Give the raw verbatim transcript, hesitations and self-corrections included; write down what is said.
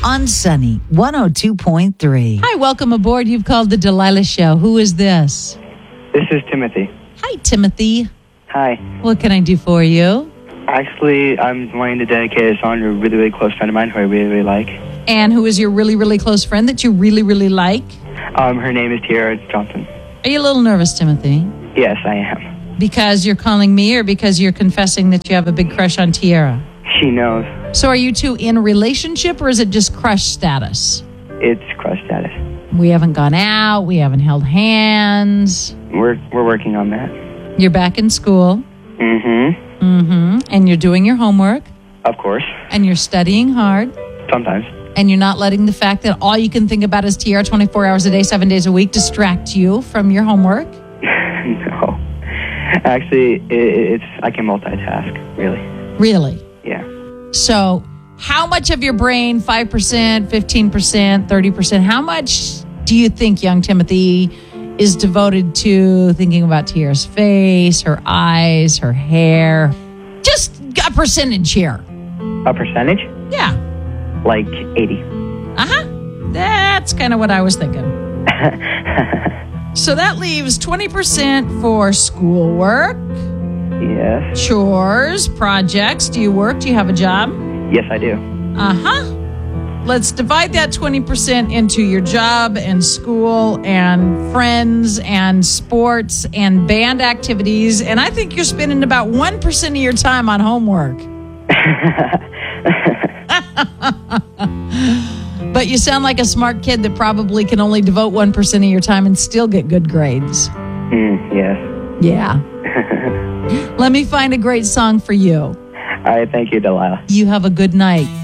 on Sunny one oh two point three. Hi, welcome aboard. You've called the Delilah Show. Who is this? This is Timothy. Hi, Timothy. Hi. What can I do for you? Actually, I'm wanting to dedicate a song to a really, really close friend of mine who I really, really like. And who is your really, really close friend that you really, really like? Um, her name is Tiara Johnson. Are you a little nervous, Timothy? Yes, I am. Because you're calling me or because you're confessing that you have a big crush on Tiara? She knows. So are you two in a relationship or is it just crush status? It's crush status. We haven't gone out. We haven't held hands. We're we're working on that. You're back in school. Mm-hmm. Mm-hmm. And you're doing your homework. Of course. And you're studying hard. Sometimes. And you're not letting the fact that all you can think about is Tiara twenty-four hours a day, seven days a week distract you from your homework? No. Actually, it, it's I can multitask, really. Really? Yeah. So how much of your brain, five percent, fifteen percent, thirty percent, how much do you think, young Timothy, is devoted to thinking about Tiara's face, her eyes, her hair? Just a percentage here. A percentage? Yeah. Like eighty. Uh-huh. That's kind of what I was thinking. So that leaves twenty percent for schoolwork, Yes. chores, projects. Do you work? Do you have a job? Yes, I do. Uh-huh. Let's divide that twenty percent into your job and school and friends and sports and band activities. And I think you're spending about one percent of your time on homework. But you sound like a smart kid that probably can only devote one percent of your time and still get good grades. Mm, yes. Yeah. Let me find a great song for you. All right, thank you, Delilah. You have a good night.